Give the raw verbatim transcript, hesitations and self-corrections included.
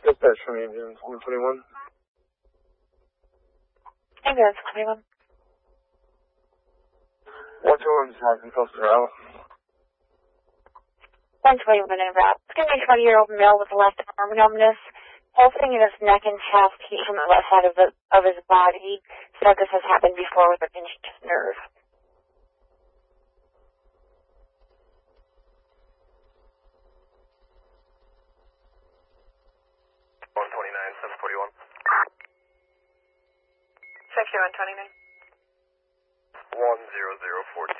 Dispatch from ambulance one twenty-one. Ambulance one twenty-one. one twenty-one is having cluster out. one twenty-one in route. It's going to be a twenty-year-old male with left arm numbness, pulsing in his neck and chest, heat from the left side of, the, of his body. So this has happened before with a pinched nerve. one twenty-nine, seven forty-one. Section one twenty-nine. one zero zero four two.